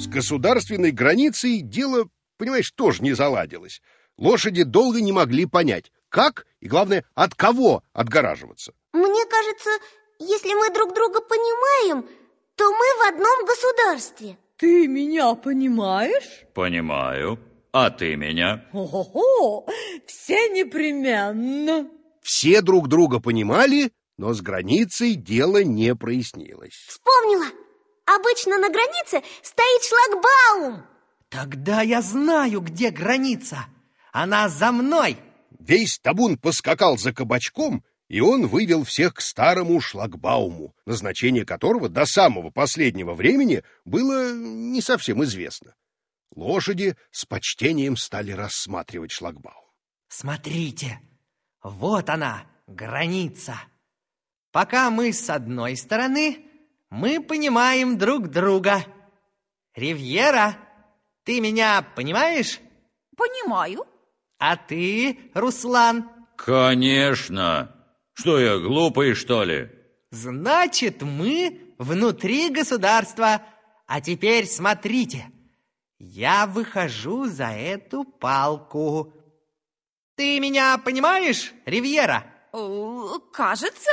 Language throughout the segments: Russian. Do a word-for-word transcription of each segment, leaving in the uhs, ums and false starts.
С государственной границей дело, понимаешь, тоже не заладилось. Лошади долго не могли понять, как и, главное, от кого отгораживаться. Мне кажется, если мы друг друга понимаем, то мы в одном государстве. Ты меня понимаешь? Понимаю. А ты меня? О-хо-хо, все непременно. Все друг друга понимали, но с границей дело не прояснилось. Вспомнила! Обычно на границе стоит шлагбаум. Тогда я знаю, где граница. Она за мной. Весь табун поскакал за кабачком, и он вывел всех к старому шлагбауму, назначение которого до самого последнего времени было не совсем известно. Лошади с почтением стали рассматривать шлагбаум. Смотрите, вот она, граница. Пока мы с одной стороны, мы понимаем друг друга. Ривьера, ты меня понимаешь? Понимаю. А ты, Руслан? Конечно. Что я, глупый, что ли? Значит, мы внутри государства. А теперь смотрите. Я выхожу за эту палку. Ты меня понимаешь, Ривьера? Кажется,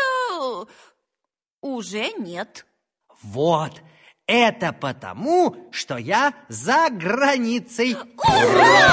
уже нет. Вот, это потому, что я за границей. Ура!